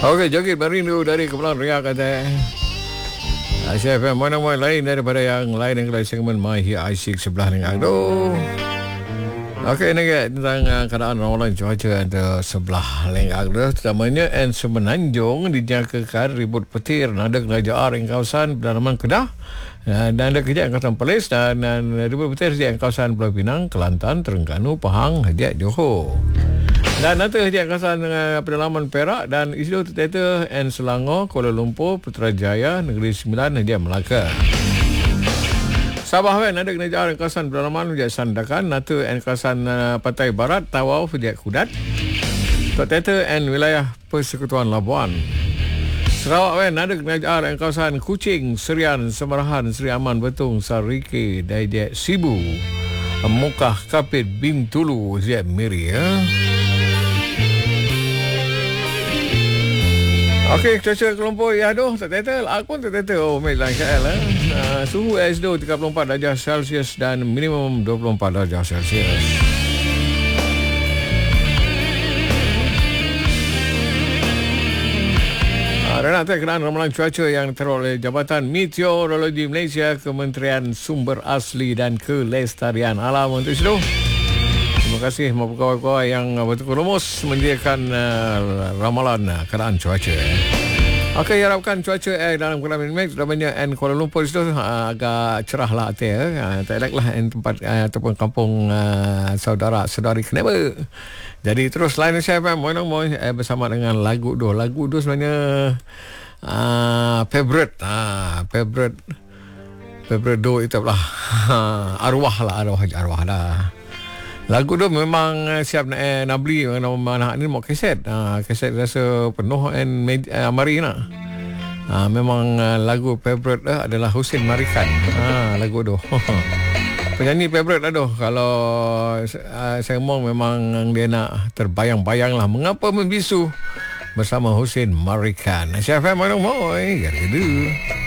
Okey, Joget Merindu dari Kepulauan Riau kata. Asia FM mana-mana lain daripada yang lain yang kelai segmen My Here I6 sebelah dengan tu. Okey, ni tentang keadaan ramalan cuaca ada sebelah lengkak tu, terutamanya Semenanjung dijangkakan ribut petir nada kerajaan yang kawasan pedalaman Kedah dan ada kejap kawasan Perlis dan ribut petir di kawasan Pulau Pinang, Kelantan, Terengganu, Pahang, hadiah Johor. Dan nanti hadiah kawasan pedalaman Perak dan Isidro Teteta and Selangor, Kuala Lumpur, Putrajaya, Negeri Sembilan, hadiah Melaka. Sabah ada kerajaan kawasan pedalaman hujat Sandakan, Natu and kawasan Pantai Barat, Tawau hujat Kudat, Teteta and wilayah Persekutuan Labuan. Sarawak ada kerajaan kawasan Kuching, Serian, Semarahan, Seri Aman, Betung, Sarike, Daijet Sibu, Mukah, Kapit, Bintulu, hujat Miri ya. Okey, cuaca Kelompok Yahdo tak tetel, aku pun tak tetel. Oh, Medan KL suhu ASDO 34 darjah Celsius dan minimum 24 darjah Celsius. Dan nanti kenaan ramalan cuaca yang diterima oleh Jabatan Meteorologi Malaysia, Kementerian Sumber Asli dan Kelestarian Alam untuk itu. Terima kasih kawan-kawan yang betul rumus menyediakan ramalan keadaan cuaca. Okey, harapkan cuaca dalam keadaan minit terutamanya Kuala Lumpur itu agak cerah lah tak elaklah tempat ataupun kampung saudara-saudari kenapa. Jadi terus lain saya bersama dengan lagu tu sebenarnya favorite do itu lah arwah dah. Lagu tu memang siap nak beli anak ni mau kaset. Kaset rasa penuh mari nak. Memang lagu favorite adalah Hussein Marikan. Lagu tu. Penyanyi favorite tu. Kalau saya memang dia nak terbayang-bayang lah mengapa membisu bersama Hussein Marikan. Siapa yang mau? Gara-gara